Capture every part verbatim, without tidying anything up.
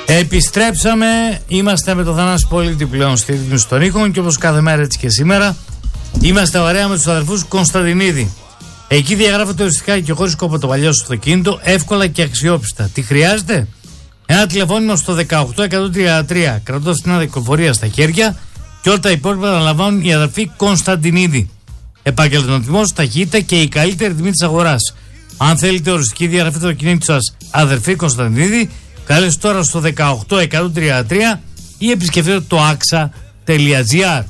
Επιστρέψαμε, είμαστε με τον Θανάση Πολίτη πλέον στη ρύθμιση των ήχων και όπως κάθε μέρα έτσι και σήμερα είμαστε ωραία με τους αδερφούς Κωνσταντινίδη. Εκεί διαγράφεται οριστικά και χωρίς κόπο το παλιό σου αυτοκίνητο, εύκολα και αξιόπιστα. Τι χρειάζεται? Ένα τηλεφώνημα στο δεκαοκτώ εκατόν τριάντα τρία, κρατώντας την αδικοφορία στα χέρια και όλα τα υπόλοιπα αναλαμβάνουν οι αδερφοί Κωνσταντινίδη. Επαγγελματισμός, ταχύτητα και η καλύτερη τιμή της αγοράς. Αν θέλετε οριστική διαγραφή του αυτοκινήτου σας, αδερφοί Κωνσταντινίδη, καλέστε τώρα στο δεκαοκτώ εκατόν τριάντα τρία ή επισκεφτείτε το αξα τελεία τζι άρ.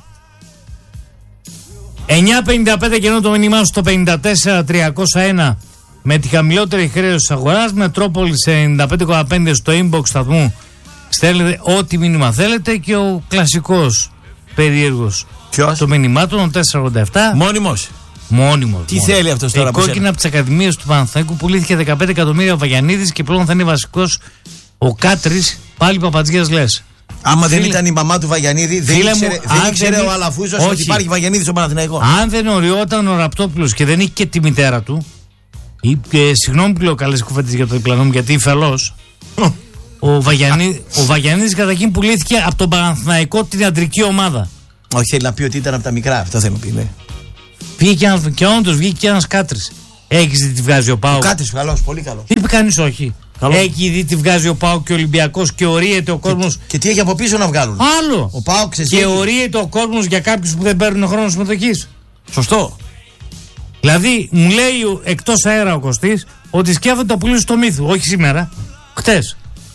εννιά πενήντα πέντε και ενώ το μήνυμά στο πενήντα τέσσερα τριακόσια ένα με τη χαμηλότερη χρέωση της αγοράς, Μετρόπολης ενενήντα πέντε κόμμα πέντε στο inbox σταθμού στέλνετε ό,τι μήνυμα θέλετε και ο κλασικός περίεργος των μηνυμάτων, ο τετρακόσια ογδόντα επτά. Μόνιμος. Μόνιμος. Τι μόνιμος. θέλει αυτός τώρα? Η κόκκινα από τις Ακαδημίες του Παναθηναϊκού πουλήθηκε δεκαπέντε εκατομμύρια ο Βαγιανίδης και πλέον θα είναι βασικός ο Κάτρης, πάλι Παπατζιάς λες. Άμα Φίλε, δεν ήταν η μαμά του Βαγιανίδη, δεν φίλε ήξερε, μου, δεν αν ήξερε δεν- ο Αλαφούζος όχι. ότι υπάρχει Βαγιανίδης στο Παναθηναϊκό. Αν δεν οριόταν ο Ραπτόπουλος και δεν είχε και τη μητέρα του, ή, και συγγνώμη που λέω καλές κουβέντες για το διπλανό μου γιατί υφελός, ο, Βαγιανί, ο Βαγιανίδης καταρχήν πουλήθηκε από τον Παναθηναϊκό την αντρική ομάδα. Όχι, θέλει να πει ότι ήταν από τα μικρά. Αυτό θέλει να πει. Ναι. Πήγε και, ένας, και όντως βγήκε και ένας Κάτρης. Έχεις δει τι βγάζει ο Πάοκ? Κάτι σου, καλός, πολύ καλός. Είπε κανείς όχι. Καλό. Έχει δει τι βγάζει ο Πάοκ και ο Ολυμπιακός και ορίεται ο κόσμος. Και τι έχει από πίσω να βγάλουν. Άλλο. Ο Πάοκ Και ξεστέκει. ορίεται ο κόσμος για κάποιους που δεν παίρνουν χρόνο συμμετοχής. Σωστό. Δηλαδή, μου λέει ο- εκτός αέρα ο Κωστής ότι σκέφτεται το πουλήσει στο Μύθου. Όχι σήμερα, χτες.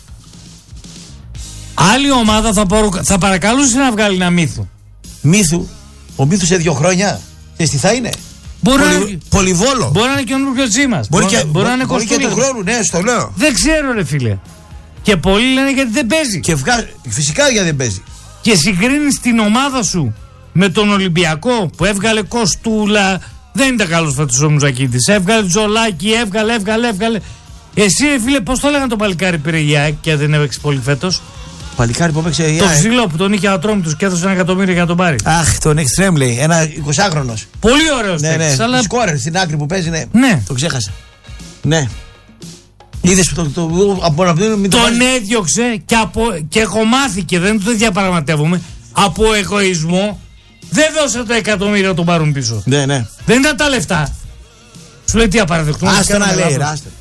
Άλλη ομάδα θα, παρο... θα παρακαλούσε να βγάλει ένα Μύθου. Μύθου. Ο Μύθου σε δύο χρόνια. Ξέρεις τι θα είναι? Μπορεί, Πολυ... να... είναι... Πολυβόλο. μπορεί να είναι καινούργιο Τζίμας. Μπορεί, Μπορεί, και, μπορεί να είναι μπορεί και του Κωστούλης. χρόνου, ναι, στο λέω. Δεν ξέρω, ρε φίλε. Και πολλοί λένε γιατί δεν παίζει. Και, Και βγάζει. Φυσικά γιατί δεν παίζει. και συγκρίνεις την ομάδα σου με τον Ολυμπιακό που έβγαλε Κοστούλα. Δεν ήταν καλός φέτος ο Μουζακίτης. Έβγαλε Τζολάκι, έβγαλε, έβγαλε, έβγαλε. Εσύ, ρε φίλε, πώς το λέγανε το παλικάρι πήρε η ΑΕΚ και δεν έπαιξε πολύ φέτος? Παλικάρι που έπαιξε η Το ΑΕΚ. ψηλό που τον είχε ατρόμητος και έδωσε ένα εκατομμύριο για να τον πάρει. Αχ, τον Extreme λέει. Ένα εικοσάχρονος. Πολύ ωραίος Ναι, ναι. παίκτης, αλλά... Σκόρερ στην άκρη που παίζει, ναι. Ναι. Το ξέχασα. Ναι. Είδες που το. το, το από να μην το Τον βάζεις- έδιωξε και, από, και έχω μάθει και δεν το διαπραγματεύομαι. Από εγωισμό δεν δώσε το εκατομμύριο να τον πάρουν πίσω. Ναι, ναι. Δεν ήταν τα λεφτά. Σου λέει τι απαραδεκτούμε. Άστα να κάναμε λέει, λάθος. άστα.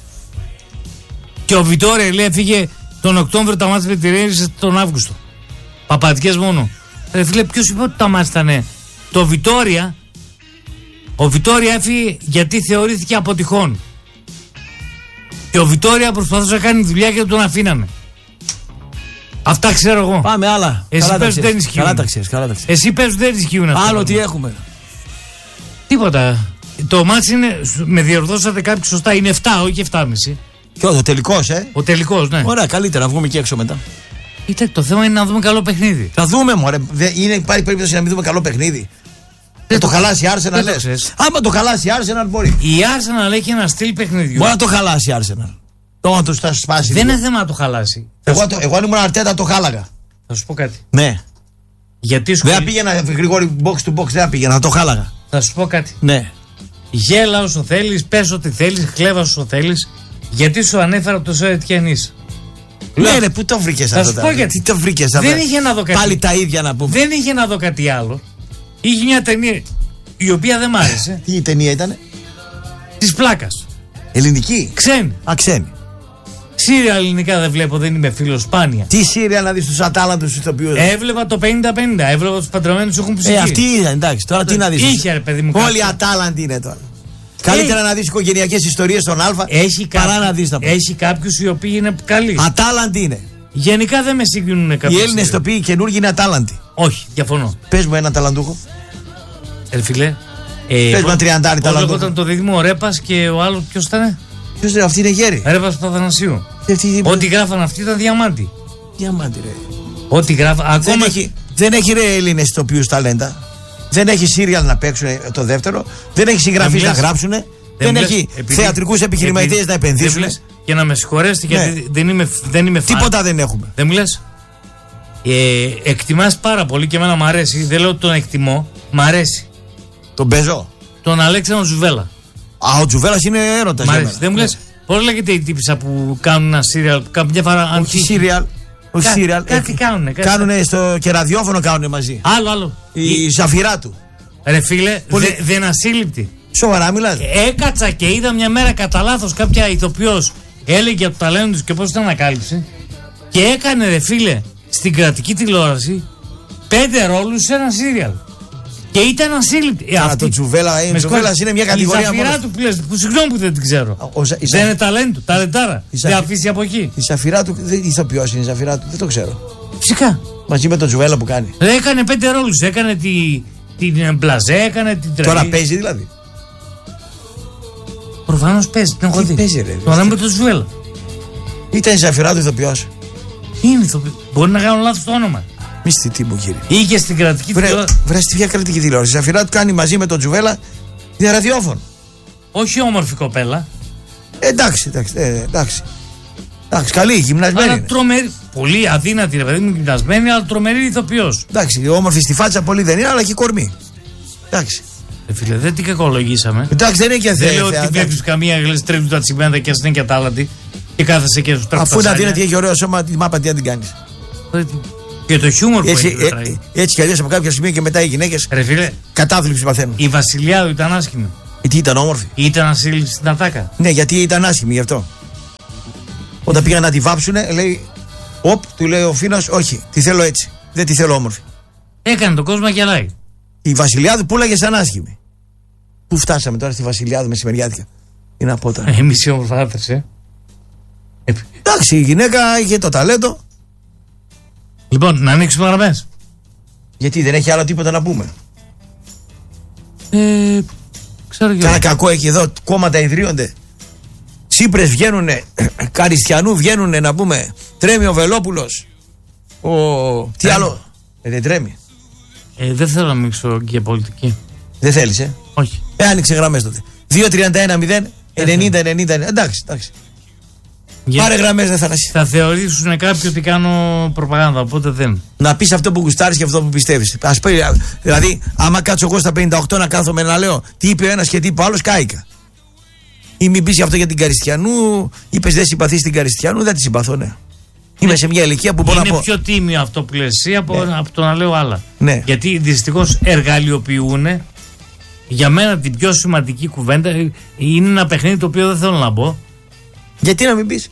Και ο Βιτόρια λέει έφυγε τον Οκτώβριο, τα μάτια με τη Ρέιζε τον Αύγουστο. Παπατικές μόνο. Ρε φίλε, ποιος είπε ότι τα μάτια ήταν? Το Βιτόρια. Ο Βιτόρια έφυγε γιατί θεωρήθηκε από τυχόν. Και ο Βιτόρια προσπαθούσε να κάνει δουλειά και δεν τον αφήνανε. Αυτά ξέρω εγώ. Πάμε άλλα. Εσύ Καλά τα πες ότι ξέρεις. δεν ισχύουν. Καλά τα ξέρεις, καλά τα ξέρεις. Εσύ πες ότι δεν ισχύουν αυτά. Άλλο τι έχουμε. Τίποτα. Το μάτς είναι, με διορθώσατε κάποιοι σωστά, είναι επτά, όχι επτά κόμμα πέντε. Και ο τελικός, ε. Ο τελικός, ναι. Ωραία, καλύτερα να βγούμε και έξω μετά. Είτε το θέμα είναι να δούμε καλό παιχνίδι. Θα δούμε, μωρέ. Δεν- Είναι, υπάρχει περίπτωση να μην δούμε καλό παιχνίδι. Να το χαλάσει η Arsenal, δεν το λες. ξέρεις. Άμα το χαλάσει η Arsenal, μπορεί. Η Arsenal έχει ένα στυλ παιχνιδιού. Μπορεί να το χαλάσει η Arsenal. Το να του τα σπάσει. Δεν λίγο. είναι θέμα να το χαλάσει. Εγώ, το, εγώ αν ήμουν Αρτέτα το χάλαγα. Θα σου πω κάτι. Ναι. Γιατί σου Δεν θα πήγαινα γρήγορη box to box, δεν θα πήγαινα, θα το χάλαγα. Θα σου πω κάτι. Ναι. Γέλα όσο θέλεις, πες ό,τι θέλεις, κλέβα όσο θέλεις. Γιατί σου ανέφερα το Σόι Ετιανής. Ναι, ρε, πού το βρήκε Θα αυτό? σου πω τώρα? γιατί. Τι το βρήκε αυτό? Δεν είχε να δω κάτι. Πάλι τα ίδια να πούμε. Δεν είχε να δω κάτι άλλο. Είχε μια ταινία η οποία δεν μ' άρεσε. Τι ταινία ήταν? Τη πλάκα. Ελληνική. Ξένη. Α, ξένη. Σύρια ελληνικά δεν βλέπω, δεν είμαι φίλο, σπάνια. Τι Σύρια να δει του ατάλαντου ηθοποιού. Έβλεπα το πενήντα πενήντα, έβλεπα του παντρεμένου έχουν ψυχή. Ε, αυτή ήταν, εντάξει. Τώρα τι να δει. Είχε, ρε παιδί μου. Όλοι κάποιο. ατάλαντοι είναι τώρα. Καλύτερα να δει οικογενειακέ ιστορίε στον Α Έχει παρά κάποιου- να δει τα πράγματα. Έχει κάποιου οι οποίοι είναι καλοί. Ατάλαντοι είναι. Γενικά δεν με συγκινούν κάποιοι. Οι Έλληνε ηθοποιοί καινούργοι είναι ατάλαντοι. Όχι, διαφωνώ. Πε μου ένα ταλαντούχο. Ε, φίλε. Ε, Πες μου ένα τριαντάρι πώς ταλαντούχο. λεγόταν το δίδυμο, ο Ρέπας και ο άλλο ποιο ήταν? Ποιο είναι αυτή, είναι γέρη. Ρέπας Παπαθανασίου. Αυτή- Ό,τι γράφαν αυτοί ήταν διαμάντι. Διαμάντι, ρε. Ό,τι γράφαν. Δεν Ακόμα. έχει, δεν έχει ρε Έλληνε ηθοποιού ταλέντα. Δεν έχει σύριαλ να παίξουν το δεύτερο. Δεν έχει συγγραφεί Δεν να μιλάς- γράψουν. Δεν Δεν μιλάς- έχει επειδή- θεατρικού επιχειρηματίε επειδή- να επενδύσουν. δεν μιλάς- Και να με συγχωρέσετε Ναι. γιατί δεν είμαι, δεν είμαι φαν. Τίποτα δεν έχουμε. Δεν μου λες. Ε, εκτιμάς πάρα πολύ και εμένα μ' αρέσει. Δεν λέω ότι τον εκτιμώ. Μ' αρέσει. Τον παίζω. Τον Αλέξανδρο Ζουβέλα. Α, ο Τζουβέλλα είναι έρωτα. Μ' αρέσει. Δεν μου λες. Πώς λέγεται η τύπησα που κάνουν ένα σύριαλ που κάνουν μια φορά. αν Όχι τύχει- σύριαλ. Όχι σύριαλ. Κάτι ε, κάνουνε. Κάτι... Κάνουνε στο και ραδιόφωνο κάνουνε μαζί. Άλλο, άλλο. Η, η... Ζαφυρά του. Ρε φίλε, Πολύ... δε, δεν ασύλληπτη. Σοβαρά μιλάς. Έκατσα και είδα μια μέρα κατά λάθος κάποια ηθοποιός έλεγε για το ταλέντο τους και πώς την ανακάλυψε. Και έκανε, ρε φίλε, στην κρατική τηλεόραση πέντε ρόλους σε ένα σύριαλ. Και ήταν ασύλληπτη. Άρα το Τζουβέλα, η Τζουβέλα είναι μια κατηγορία. Η Ζαφυρά του πλέον, που συγγνώμη που δεν την ξέρω. Ο, Ζα... Δεν είναι ταλέντο, ταλεντάρα. Δεν αφήσει από εκεί. Η Ζαφυρά του, δεν ηθοποιός είναι η Ζαφυρά του, δεν το ξέρω. Φυσικά. Μαζί με τον Τζουβέλα που κάνει. Έκανε πέντε ρόλους. Έκανε τη, την Μπλαζέ, έκανε την Τρελή. Τώρα παίζει δηλαδή. Προφανώς παίζει, την έχω δει. Παίζει, ρε. Τώρα με τον Τζουβέλα. Ήταν η Ζαφυρά του ηθοποιός. Είναι ηθοποιός. Μπορεί να κάνω λάθος το όνομα. Μισθή τι μου κύριε. Είχε στην κρατική τηλεόραση. Βρε στη ποια κρατική τηλεόραση. Η Ζαφυρά του κάνει μαζί με τον Τζουβέλα για ραδιόφωνο. Όχι όμορφη κοπέλα. Ε, εντάξει, εντάξει, ε, εντάξει. Εντάξει, καλή, γυμνασμένη. Αλλά τρομερή. Πολύ αδύνατη, ρε παιδί μου, γυμνασμένη, αλλά τρομερή ηθοποιός. Εντάξει, όμορφη στη φάτσα πολύ δεν είναι, αλλά και κορμί. Εντάξει. Ε, φίλε, δεν την κακολογήσαμε. Εντάξει, δεν είναι και δεν λέω ότι βλέπει καμία γλέσσα τρίτου τα τσιμέντα και α είναι και ατάλλαντη και κάθεσαι και σου τρέχει. Αφού είναι αδύνατη, έχει ωραίο σώμα, τη μάπα τι να την κάνει. Και το χιούμορ που έτσι, έχει. Ε, έτσι κι αλλιώς από κάποια σημεία και μετά οι γυναίκες κατάθλιψη παθαίνουν. Η Βασιλιάδου ήταν άσχημη. Γιατί ήταν όμορφη. Ήταν ασύλληψη στην ατάκα. Ναι, γιατί ήταν άσχημη γι' αυτό. Όταν πήγαν να τη βάψουνε, λέει, οπ, του λέει ο Φίνος, όχι, τη θέλω έτσι. Δεν τη θέλω όμορφη. Έκανε τον κόσμο να γελάει. Η Βασιλιάδου πούλαγε σαν άσχημη. Πού φτάσαμε τώρα στη Βασιλιάδου μεσημεριάτικα. Τι να πω τώρα. Εμείς οι ομορφάτες, ε. Εντάξει, η γυναίκα είχε το ταλέντο. Λοιπόν, να ανοίξουμε γραμμές. Γιατί δεν έχει άλλο τίποτα να πούμε. Ε, ξέρω και Κάνα κακό έχει εδώ, κόμματα ιδρύονται. Τσίπρες βγαίνουνε, Καριστιανού βγαίνουνε να πούμε. Τρέμει ο Βελόπουλος. Ο... Τι άλλο. Ε, δεν τρέμει. Ε, δεν θέλω να ανοίξω και πολιτική. Δεν θέλεις, ε. Όχι. Ε, άνοιξε γραμμές τότε. δύο τριάντα ένα μηδέν ενενήντα ενενήντα. Εντάξει, εντάξει. Για... Πάρε γραμμές, δεν θα ανασύ. Θα θεωρήσουν κάποιοι ότι κάνω προπαγάνδα, οπότε δεν. Να πεις αυτό που γουστάρεις και αυτό που πιστεύεις. Ας πει, δηλαδή, άμα κάτσω εγώ στα πενήντα οκτώ να κάθομαι να λέω τι είπε ο ένας και τι είπε ο άλλος, κάηκα. Ή μην πεις αυτό για την Καριστιανού, είπες δεν συμπαθείς την Καριστιανού, δεν τη συμπαθώ, ναι. Είμαι σε μια ηλικία που μπορώ να πω. Είναι πιο τίμιο αυτό που λες εσύ από, ναι. από το να λέω άλλα. Ναι. Γιατί δυστυχώς εργαλειοποιούν. Για μένα την πιο σημαντική κουβέντα είναι ένα παιχνίδι το οποίο δεν θέλω να μπω. Γιατί να μην πεις.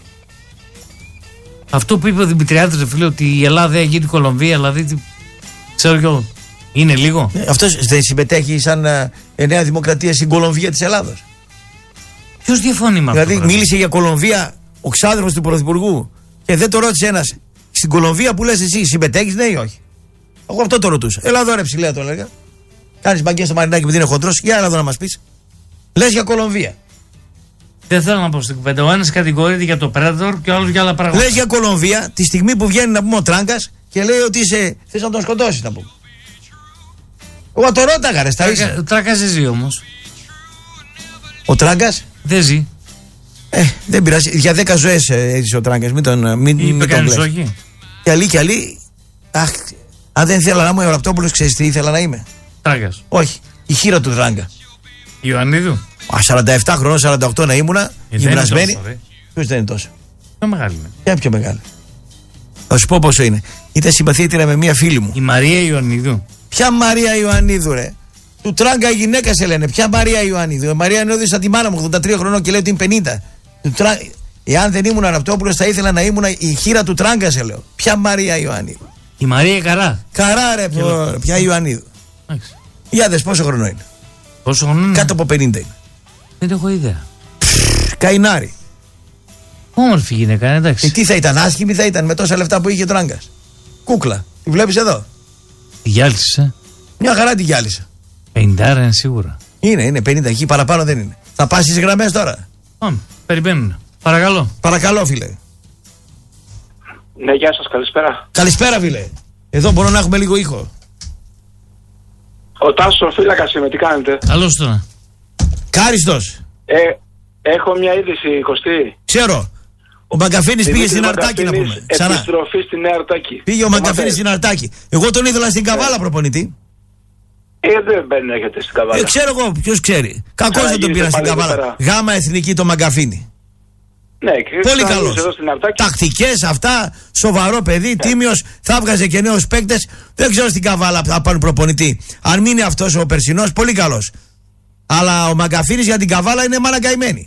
Αυτό που είπε ο Δημητριάδης, ρε φίλε, ότι η Ελλάδα έχει γίνει Κολομβία, δηλαδή. Ξέρω κι εγώ. Είναι λίγο. Ναι, αυτός δεν συμμετέχει σαν ε, Νέα Δημοκρατία στην Κολομβία της Ελλάδος. Ποιος διαφωνεί με αυτό. Δηλαδή μίλησε για Κολομβία ο ξάδερφος του Πρωθυπουργού και δεν το ρώτησε ένας. Στην Κολομβία που λες εσύ συμμετέχεις, ναι ή όχι. Εγώ αυτό το ρωτούσα. Έλα εδώ ρε ψηλέα, το έλεγα. Κάνεις μπαγκές στο Μαρινάκι που δεν είναι χοντρός. Για έλα εδώ να μας πεις. Λες για Κολομβία. Δεν θέλω να πω στην κουβέντα. Ο ένας κατηγορείται για το Predator και ο άλλος για άλλα πράγματα. Λες για Κολομβία τη στιγμή που βγαίνει να πούμε ο Τράγκας και λέει ότι είσαι, θες να τον σκοτώσεις να πούμε. Εγώ το ρώταγα ρε στα ίσα. Ο Τράγκας δεν ζει όμως. Ο Τράγκας. Δεν ζει. Ε, δεν πειράζει. Για δέκα ζωές έζησε ο Τράγκας. Μην τον, μην, Είπε μην τον κλαις. Και αλλή και αλλή. Αχ, αν δεν ήθελα να είμαι ο Ραπτόπουλος, ξέρεις τι ήθελα να είμαι. Τράγκας. Όχι. Η χείρα του Τράγκα. Ιωαννίδου. Α, σαράντα επτά χρονών, σαράντα οκτώ να ήμουνα. Ε, γυμνασμένη. Ποιος δεν είναι τόσο. Πιο μεγάλη είναι. Ποια πιο μεγάλη. Θα σου πω πόσο είναι. Ήταν συμπαθήτηρα με μία φίλη μου. Η Μαρία Ιωαννίδου. Ποια Μαρία Ιωαννίδου, ρε. Του Τράγκα η γυναίκα σε λένε. Ποια Μαρία Ιωαννίδου. Η Μαρία Ιωαννίδου σαν τη μάνα μου, ογδόντα τρία χρονών και λέει ότι είναι πενήντα. Του τρα... Εάν δεν ήμουν Ραπτόπουλος, θα ήθελα να ήμουν η χείρα του Τράγκα, σε λέω. Ποια Μαρία Ιωαννίδου. Η Μαρία Καρά. Καρά, ρε, πο... ποια Ιωαννίδου. Για δες πόσο χρόνο είναι. Πόσο χρόνο είναι. Κάτω από πενήντα είναι. Δεν έχω ιδέα. Καϊνάρη. Όμορφη γυναίκα, εντάξει. Και τι θα ήταν, άσχημη θα ήταν με τόσα λεφτά που είχε ο Τράγκας. Κούκλα. Τη βλέπεις εδώ. Τη γυάλισες. Μια χαρά τη γυάλισα. πενήντα είναι σίγουρα. Είναι, είναι πενήντα, εκεί παραπάνω δεν είναι. Θα πας στις γραμμές τώρα. Πάμε, περιμένουν. Παρακαλώ. Παρακαλώ, φίλε. Ναι, γεια σας, καλησπέρα. Καλησπέρα, φίλε. Εδώ μπορώ να έχουμε λίγο ήχο. Ο Τάσος Φύλακας είμαι, τι κάνετε. Καλώς τώρα. Κάριστος. Ε, έχω μια είδηση, Κωστή. Ξέρω. Ο Μαγκαφίνης πήγε στην Αρτάκη να πούμε. Ξανά. Επιστροφή στην Νέα Αρτάκη. Πήγε ο Μαγκαφίνης στην Αρτάκη. Εγώ τον ήθελα στην Καβάλα προπονητή. Ε, δεν μπαίνει να έχετε στην Καβάλα. Ε, ξέρω εγώ, ποιος ξέρει. Κακώς δεν τον πήρα στην Καβάλα. Γάμα εθνική το Μαγκαφίνη. Ναι, και πολύ καλό. Τακτικές αυτά, σοβαρό παιδί, yeah. τίμιος, θα βγάζε και νέους παίκτες. Δεν ξέρω στην Καβάλα θα πάρουν προπονητή. Αν μείνει αυτός ο περσινός, πολύ καλός. Αλλά ο Μαγκαφίνης για την Καβάλα είναι μάνα καημένη.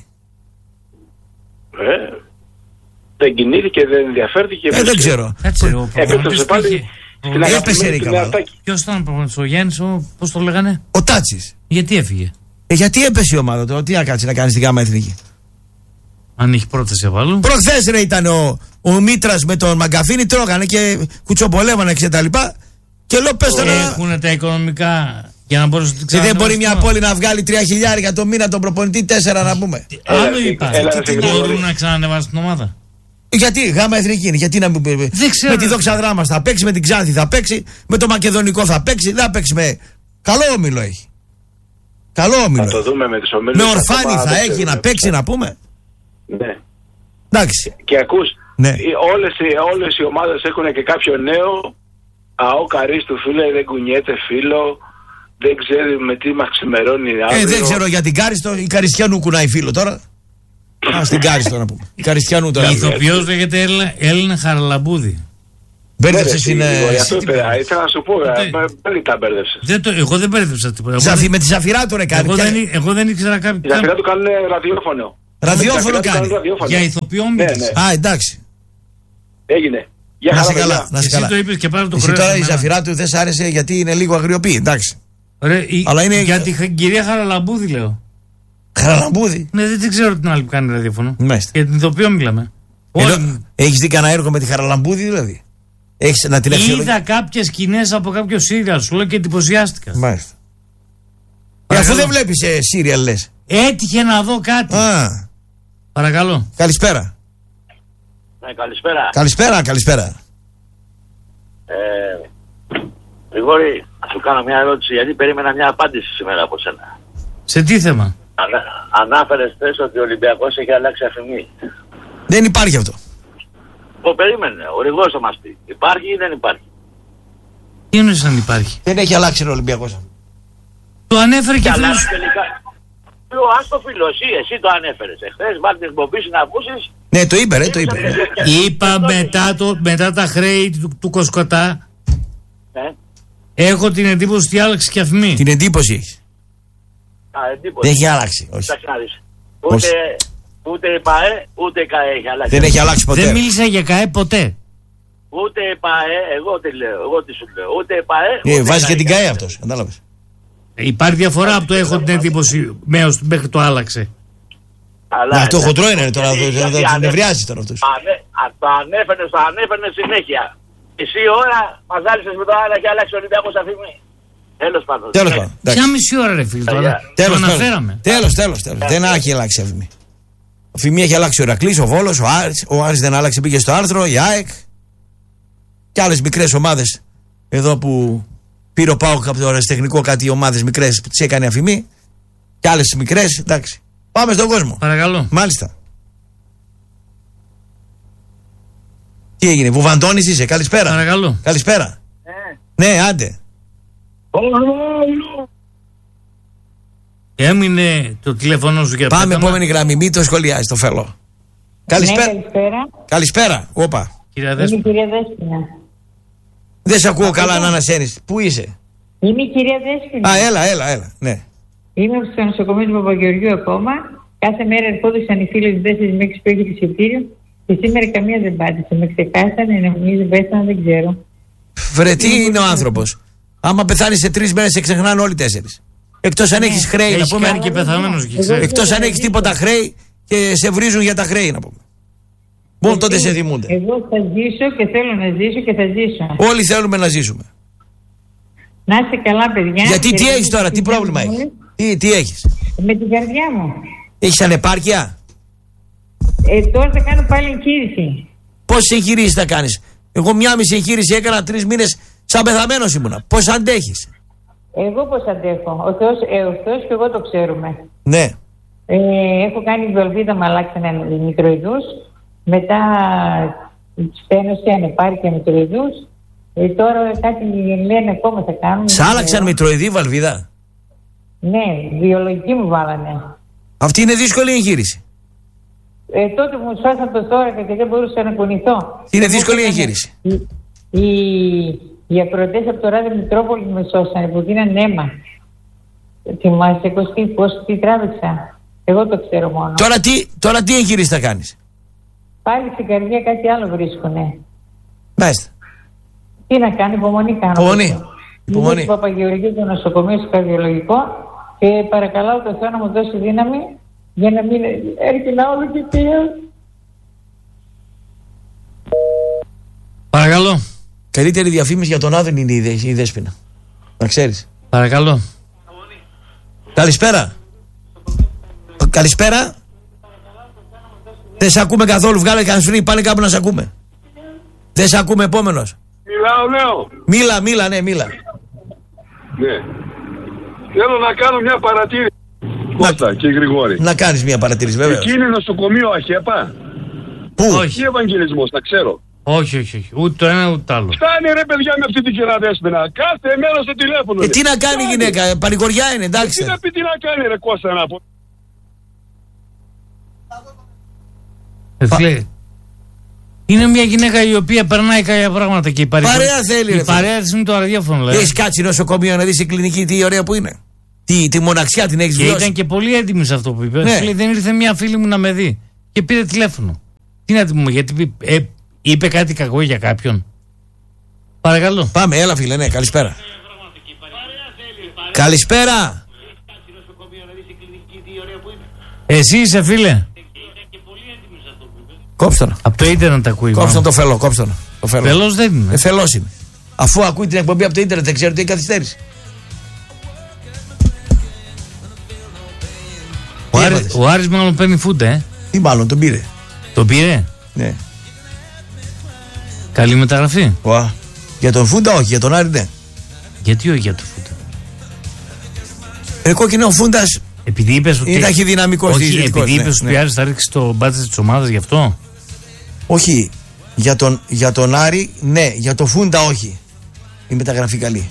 Ε, δεν κινήθηκε, δεν ενδιαφέρθηκε. Ε, δεν ξέρω. Έπεσε πάλι στην αγαπημένη του Νεαρτάκη. Ποιος ήταν ο προπονητής, ο Γιάννης, πώς το λέγανε? Ο Τάτσης. Γιατί έφυγε? Ε, γιατί έπεσε η ομάδα του, τι να κάτσει να κάνει στην Γάμα Εθνική. Αν έχει πρόταση βάλω. Προχθές ρε ήταν ο, ο Μήτρας με τον Μαγκαφίνη, τρώγανε και κουτσομπολεύανε και τα λοιπά. Και λέω πες τώρα. Έχουν τα οικονομικά για να μπορούν να. Δεν μπορεί μια πόλη να βγάλει τρία χιλιάρικα το μήνα τον προπονητή, τέσσερα να πούμε. Άλλο είπα. Τι μπορούν να ξανανεβάσουν την ομάδα. Γιατί, Γάμα Εθνική είναι, γιατί να μην. Με τη Δόξα Δράμα θα παίξει, με την Ξάνθη θα παίξει, με το Μακεδονικό θα παίξει, δεν θα παίξει με. Καλό όμιλο έχει. Καλό όμιλο. Θα το δούμε με τους ομίλους. Με Ορφάνη θα έχει να παίξει να πούμε. Ναι. Εντάξει. Και ακούς, ναι. όλες, όλες οι ομάδες έχουν και κάποιο νέο. ΑΟ Καρίστου φίλε, δεν κουνιέται φίλο. Δεν ξέρει με τι μας ξημερώνει αύριο. Ε, δεν ξέρω για την Κάριστο. Η Καριστιανού κουνάει φίλο τώρα. Α, στην Κάριστο να πούμε. Η Καριστιανού τώρα. Η ηθοποιός λέγεται Έλληνα Χαραλαμπούδη. Μπέρδεψες την. Ήθελα να σου πω, δεν τα μπέρδεψες. Εγώ δεν μπέρδεψα τίποτα. Με τη Ζαφυρά του ρε κάνει. Εγώ δεν ήξερα κάποιο. Η Ζαφυρά του κάνουν ραδιόφωνο. Ραδιόφωνο κάνει. Για ηθοποιό μήνες. Α, εντάξει. Έγινε. Να σε καλά. Να σε καλά. Εσύ το είπες και πάρα το Εσύ τώρα η Ζαφυρά του δεν σ' άρεσε γιατί είναι λίγο αγριοπή. Εντάξει. Αλλά είναι. Για την κυρία Χαραλαμπούδη λέω. Χαραλαμπούδη. Ναι, δεν ξέρω την άλλη που κάνει ραδιόφωνο. Μάλιστα. Για την ηθοποιό μιλάμε. Έχεις δει κανένα έργο με τη Χαραλαμπούδη δηλαδή? Έχεις να την αξιολογήσεις? Είδα κάποιες σκηνές από κάποιο σύριαλ σου λέω και εντυπωσιάστηκα. Μάλιστα. Και αφού δεν βλέπεις ε, σύριαλ λες. Έτυχε να δω κάτι. Α. Παρακαλώ. Καλησπέρα. Ναι, καλησπέρα. Καλησπέρα, καλησπέρα. Ε, Γρηγόρη, να σου κάνω μια ερώτηση, γιατί περίμενα μια απάντηση σήμερα από σένα. Σε τι θέμα? Ανα, ανάφερες χθες ότι ο Ολυμπιακός έχει αλλάξει αφημί. Δεν υπάρχει αυτό. Το περίμενε, ο Γρηγόρης θα μας πει. Υπάρχει ή δεν υπάρχει? Τι εννοείς αν υπάρχει? Δεν έχει αλλάξει ο Ολυμπιακός. Το ανέφερε και αυτός. αυτός. Ας το φίλο, εσύ, εσύ το ανέφερες. Εχθές βάλτε την εκπομπή να ακούσεις. Ναι, το είπε ρε, το είπε. Είπα μετά, το, μετά τα χρέη του, του Κοσκοτά. Ναι. Έχω την εντύπωση ότι άλλαξε και αφημί. Την εντύπωση έχεις? Α, εντύπωση. Δεν έχει αλλάξει, όχι. Ούτε, ούτε η ΠΑΕ, ούτε η ΚΑΕ έχει αλλάξει. Δεν έχει αλλάξει ποτέ. Δεν μίλησα για ΚΑΕ ποτέ. Ούτε η ΠΑΕ, εγώ τι λέω, εγώ τι σου λέω. Ούτε η ΠΑΕ. Ε, βάζει και την ΚΑΕ αυτός, κατάλαβες. Υπάρχει διαφορά από το έχω την εντύπωση μέχρι το άλλαξε. Αλλά, αυτό χοντρό είναι τώρα, θα νευριάζει τώρα αυτός. Το ανέφερνες, το ανέφερνες συνέχεια. Εσύ ώρα μας άλυσες με το άλλο και άλλαξε ο Ολυμπιακός αφημί. Τέλος πάντων. Τέλος πάντων. Ποια μισή ώρα ρε φίλε τώρα. Το αναφέραμε. Τέλος, τέλος, τέλος. Δεν έχει αλλάξει αφημί. Αφημί έχει αλλάξει ο Ηρακλής, ο Βόλος, ο Άρης. Ο Άρης δεν άλλαξε, πήγε στο άρθρο, η ΑΕΚ. Και άλλες μικρές ομάδες εδώ που πήρε ο ΠΑΟΚ από το αεραστεχνικό κάτι ομάδες μικρές που τις έκανε αφημί. Και άλλες μικρές, εντάξει. Πάμε στον κόσμο. Παρακαλώ. Μάλιστα. Τι έγινε, Βουβαντώνης είσαι, καλησπέρα. Παρακαλώ. Καλησπέρα. Ε. Ναι, άντε. Έμεινε το τηλέφωνο σου για πάμε επόμενη γραμμή, μην το σχολιάζει το φελό. Καλησπέρα. Ναι, καλησπέρα. Καλησπέρα, όπα. Κυρία Δέσποινα. Είμαι η κυρία Δέσποινα. Δεν σε ακούω καλά να ανασένεις. Πού είσαι? Είμαι η κυρία Δέσποινα. Α, έλα, έλα, έλα, ναι. Είμαι στο νοσοκομείο του Παπαγεωργίου ακόμα. Κάθε μέρα ερχόντουσαν οι φίλοι της Δέσποινα μέχρι που έχει εισιτήριο. Και σήμερα καμία δεν πάτησε. Με ξεχάσανε, νομίζω, πέθανα, δεν ξέρω. Βρε, τι είναι ο άνθρωπος. Άμα πεθάνει σε τρεις μέρες, σε ξεχνάνε όλοι τέσσερις. Εκτός αν έχεις χρέη, έχει να πούμε. κάνει και πεθαμένος, εκτός αν έχεις τίποτα χρέη και σε βρίζουν για τα χρέη, να πούμε. Μόνο τότε σε θυμούνται. Εγώ θα ζήσω και θέλω να ζήσω και θα ζήσω. Όλοι θέλουμε να ζήσουμε. Να είστε καλά, παιδιά. Γιατί τι έχεις τώρα, τι πρόβλημα έχεις? Τι, τι έχεις? Με την καρδιά μου. Έχεις ανεπάρκεια? Ε, τώρα θα κάνω πάλι εγχείρηση. Πόσες εγχειρήσεις θα κάνεις? Εγώ μια μισή εγχείρηση έκανα τρεις μήνες σαν πεθαμένος ήμουνα. Πώς αντέχεις? Εγώ πώς αντέχω? Ο Θεός, ε, ο Θεός και εγώ το ξέρουμε. Ναι. Ε, έχω κάνει βελβίδα, με αλλάξανε μικροειδούς. Μετά στένωση, ανεπάρκεια μικροειδούς. Ε, τώρα κάτι λένε ακόμα θα κάνουν. Σ' άλλαξαν μητροειδή βαλβίδα? Ναι, βιολογική μου βάλανε. Αυτή είναι δύσκολη εγχείρηση. Ε, τότε μου σώσαν το θώρακα και δεν μπορούσα να κουνηθώ. Είναι δύσκολη η εγχείρηση. Οι, οι, οι ακροατές από το Ράδιο Μητρόπολη με σώσανε που δίνανε αίμα. Θυμάσαι Κωστή πώς τι τράβηξα. Εγώ το ξέρω μόνο. Τώρα τι, τώρα τι εγχείρηση θα κάνεις? Πάλι στην καρδιά κάτι άλλο βρίσκουνε. Μάλιστα. Τι να κάνει, υπομονή κάνω. Υπομονή. Υπομονή. Είμαι Παπαγεωργίου του νοσοκομείου στο καρδιολογικό και παρακαλάω το Θεό να μου δώσει δύναμη για να μην έρθει να όλο και πια. Παρακαλώ. Καλύτερη διαφήμιση για τον Άδων είναι η Δέσποινα. Να ξέρεις. Παρακαλώ. Καλησπέρα. Καλησπέρα. Δεν σε ακούμε καθόλου. Βγάλε κανένα, πάνε κάπου να σε ακούμε. Δεν σε ακούμε, επόμενος. Μιλάω, λέω. Μίλα, μίλα, ναι, μίλα. Ναι. Θέλω να κάνω μια παρατήρηση. Κώστα και Γρηγόρη. Να κάνεις μια παρατήρηση, βέβαια. Εκεί είναι νοσοκομείο Αχέπα. Πού? Όχι. Τι Ευαγγελισμός, τα ξέρω. Όχι, όχι, όχι. Ούτε το ένα ούτε το άλλο. Φτάνει ρε παιδιά με αυτή την κυρία Δέσποινα. Κάθε μέρα στο τηλέφωνο. Ε, τι να κάνει η γυναίκα, παρηγοριά είναι, εντάξει. Τι να πει, τι να κάνει ρε Κώστα να πω. Ε, φίλε, είναι μια γυναίκα η οποία περνάει κάποια πράγματα και η παρέα. Παρέα θέλει, ρε η παρέα της είναι το ραδιόφωνο, λέει. Έχεις κάτσει νοσοκομείο να δεις η κλινική τι ωραία που είναι. Τι, τη μοναξιά την έχεις Και βιώσει. ήταν και πολύ έντιμη σε αυτό που είπε. Ναι. Φίλε, δεν ήρθε μια φίλη μου να με δει. Και πήρε τηλέφωνο. Τι να τη μου, γιατί ε, είπε κάτι κακό για κάποιον. Παρακαλώ. Πάμε, έλα φίλε, ναι, καλησπέρα. Καλησπέρα. Εσύ είσαι, φίλε. Κόψτε τον. Από το ίντερνετ τα ακούει. Κόψτε τον το φελό, κόψτε τον. Το φελό. Φελός δεν είναι. Ε, φελός είναι. Αφού ακούει την εκπομπή από το ίντερνετ, δεν ξέρω τι έχει καθυστέρηση. Ο, Άρης, ο Άρης μάλλον παίρνει φούντα, ε. Τι μάλλον, τον πήρε. Το πήρε. Ναι. Καλή μεταγραφή. Ουα. Για τον Φούντα όχι, για τον Άρη ναι. Γιατί όχι για το φούντα. Ε, κόκκινο ο Φούντας Επειδή είπες ότι. είναι ταχυδυναμικός. Όχι, διαιτητικός, επειδή ναι, είπες ναι. ότι ο Άρης θα ρίξει το μπάτζετ της ομάδας γι' αυτό. Όχι, για τον, για τον Άρη ναι, για τον Φούντα όχι. Η μεταγραφή καλή.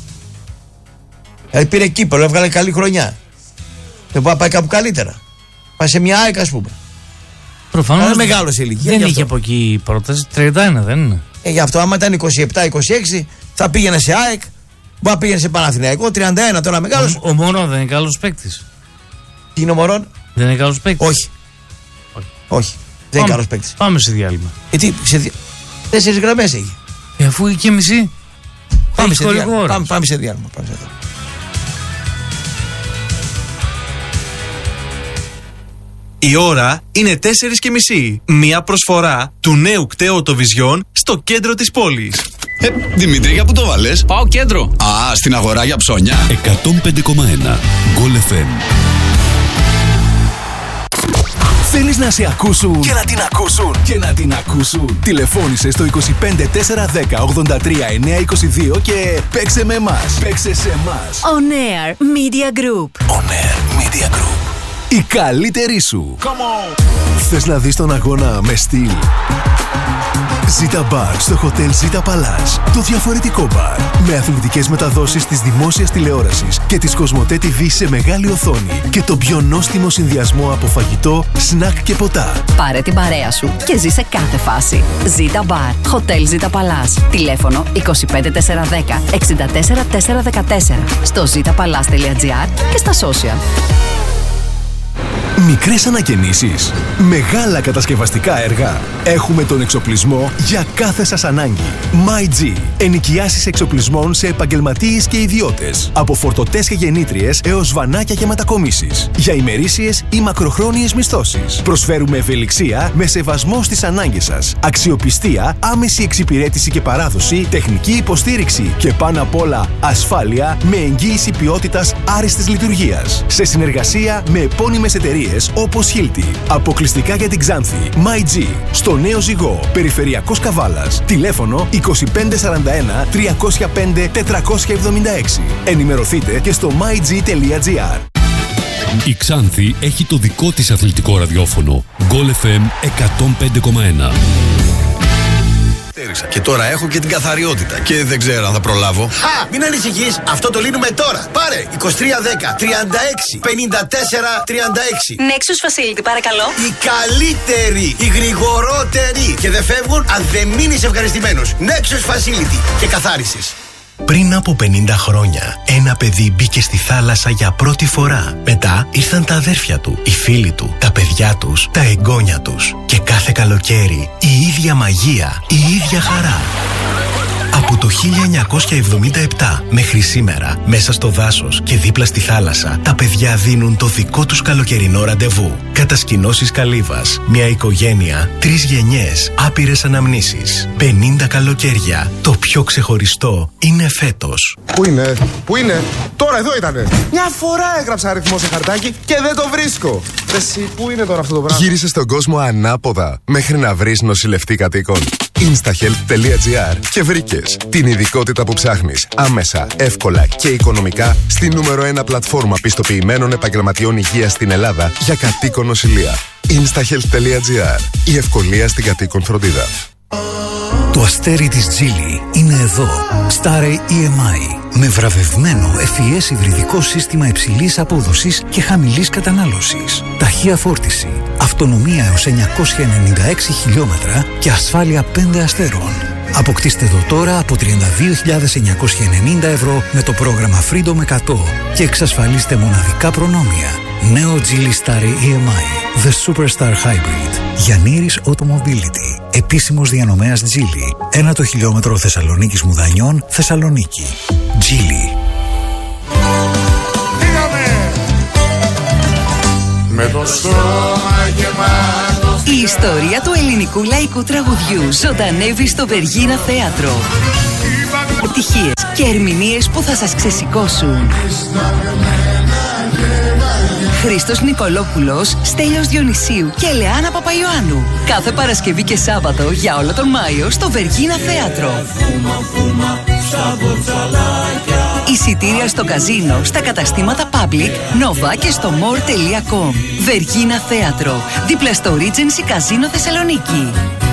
Ε, πήρε κύπελλο, έβγαλε καλή χρονιά. Δεν πάει, πάει κάπου καλύτερα. Πάει σε μια ΑΕΚ, ας πούμε. Προφανώς. Είναι μεγάλος σε ηλικία. Δεν γι' είχε αυτό. από εκεί πρόταση. τριάντα ένα δεν είναι. Ε, γι' αυτό, άμα ήταν είκοσι επτά είκοσι έξι, θα πήγαινε σε ΑΕΚ. Μπορεί να πήγαινε σε Παναθηναϊκό. τριάντα ένα τώρα μεγάλος. Ο, ο Μωρόν δεν είναι καλός παίκτης. Τι είναι ο Μωρόν? Δεν είναι καλός παίκτης. Όχι. Όχι. Όχι. Δεν είναι καλός παίκτης. Πάμε σε διάλειμμα. Γιατί σε δι... τέσσερις γραμμές έχει. Ε, αφού είχε και μισή. Πάμε έχει σε, χωρικό διάλειμμα. ώρας. Πάμε, πάμε σε διάλειμμα. Πάμε σε διάλειμμα. Η ώρα είναι τέσσερις και μισή. Μια προσφορά του νέου κταίου το Vision στο κέντρο της πόλης. Ε, Δημήτρη, για πού το βάλες? Πάω κέντρο. Α, στην αγορά για ψώνια. εκατόν πέντε κόμμα ένα Goal εφ εμ. Θέλεις να σε ακούσουν και να την ακούσουν και να την ακούσουν. Τηλεφώνησε στο είκοσι πέντε τέσσερα δέκα ογδόντα τρία εννιακόσια είκοσι δύο και παίξε με εμάς. Παίξε σε εμάς. On Air Media Group. On Air Media Group. Η καλύτερη σου. Come on. Θες να δεις τον αγώνα με στυλ? Zita Bar στο Hotel Zita Palace. Το διαφορετικό μπαρ. Με αθλητικές μεταδόσεις της δημόσιας τηλεόρασης και της Κοσμοτέ τι βι σε μεγάλη οθόνη. Και το πιο νόστιμο συνδυασμό από φαγητό, σνακ και ποτά. Πάρε την παρέα σου και ζήσε κάθε φάση. Zita Bar. Hotel Zita Palace. Τηλέφωνο είκοσι πέντε τέσσερα δέκα εξήντα τέσσερα τέσσερα δεκατέσσερα. Στο zitapalace τελεία gr και στα social. Μικρές ανακαινήσεις, μεγάλα κατασκευαστικά έργα. Έχουμε τον εξοπλισμό για κάθε σας ανάγκη. MyG. Ενοικιάσεις εξοπλισμών σε επαγγελματίες και ιδιώτες. Από φορτωτές και γεννήτριες έως βανάκια και μετακομίσεις. Για ημερήσιες ή μακροχρόνιες μισθώσεις. Προσφέρουμε ευελιξία με σεβασμό στις ανάγκες σας. Αξιοπιστία, άμεση εξυπηρέτηση και παράδοση, τεχνική υποστήριξη και πάνω απ' όλα ασφάλεια με εγγύηση ποιότητας άριστης λειτουργίας. Σε συνεργασία με επώνυμες εταιρείες όπως Hilti. Αποκλειστικά για την Ξάνθη. MyG. Στο Νέο Ζυγό. Περιφερειακός Καβάλας. Τηλέφωνο είκοσι πέντε σαράντα ένα τριακόσια πέντε τετρακόσια εβδομήντα έξι. Ενημερωθείτε και στο myg τελεία gr. Η Ξάνθη έχει το δικό της αθλητικό ραδιόφωνο. Goal εφ εμ εκατόν πέντε κόμμα ένα. έτρεξα. Και τώρα έχω και την καθαριότητα. Και δεν ξέρω αν θα προλάβω. Χα! Μην ανησυχείς, αυτό το λύνουμε τώρα. Πάρε είκοσι τρία δέκα τριάντα έξι πενήντα τέσσερα τριάντα έξι. Nexus Facility, παρακαλώ. Οι καλύτεροι, οι γρηγορότεροι. Και δεν φεύγουν αν δεν μείνεις ευχαριστημένος. Nexus Facility. Και καθάρισες. Πριν από πενήντα χρόνια, ένα παιδί μπήκε στη θάλασσα για πρώτη φορά. Μετά ήρθαν τα αδέρφια του, οι φίλοι του, τα παιδιά τους, τα εγγόνια τους. Και κάθε καλοκαίρι η ίδια μαγεία, η ίδια χαρά. Από το χίλια εννιακόσια εβδομήντα επτά μέχρι σήμερα, μέσα στο δάσος και δίπλα στη θάλασσα, τα παιδιά δίνουν το δικό τους καλοκαιρινό ραντεβού. Κατασκηνώσεις Καλύβας, μια οικογένεια, τρεις γενιές, άπειρες αναμνήσεις. πενήντα καλοκαίρια. Το πιο ξεχωριστό είναι φέτος. Πού είναι, πού είναι, τώρα εδώ ήτανε. Μια φορά έγραψα αριθμό σε χαρτάκι και δεν το βρίσκω. Εσύ, πού είναι τώρα αυτό το πράγμα. Γύρισε στον κόσμο ανάποδα μέχρι να βρεις νοσηλευτή κατοίκων. instahealth τελεία gr και βρήκες την ειδικότητα που ψάχνεις άμεσα, εύκολα και οικονομικά στη νούμερο ένα πλατφόρμα πιστοποιημένων επαγγελματιών υγείας στην Ελλάδα για κατοίκον νοσηλεία. instahealth τελεία gr. Η ευκολία στην κατοίκον φροντίδα. Το αστέρι της Geely είναι εδώ. Starry ι εμ άι. Με βραβευμένο εφ ι ες υβριδικό σύστημα υψηλής απόδοσης και χαμηλής κατανάλωσης. Ταχεία φόρτιση, αυτονομία έως εννιακόσια ενενήντα έξι χιλιόμετρα και ασφάλεια πέντε αστέρων. Αποκτήστε το τώρα από τριάντα δύο χιλιάδες εννιακόσια ενενήντα ευρώ με το πρόγραμμα Freedom εκατό και εξασφαλίστε μοναδικά προνόμια. Νέο Geely Starry ι εμ άι. The Superstar Hybrid. Γιαννήρης Automobility. Επίσημος διανομέας Geely. Ένα το χιλιόμετρο Θεσσαλονίκης Μουδανιών, Θεσσαλονίκη. Geely. Με το στόμα γεμάτο. Η ιστορία του ελληνικού λαϊκού τραγουδιού ζωντανεύει στο Βεργίνα Θέατρο. Επιτυχίες και ερμηνείες που θα σας ξεσηκώσουν. Χρήστος Νικολόπουλος, Στέλιος Διονυσίου και Ελεάνα Παπαϊωάννου. Κάθε Παρασκευή και Σάββατο για όλο τον Μάιο στο Βεργίνα Θέατρο. Εισιτήρια στο καζίνο, στα καταστήματα Public, Nova και στο more τελεία com. Βεργίνα Θέατρο, δίπλα στο Regency Καζίνο Θεσσαλονίκη.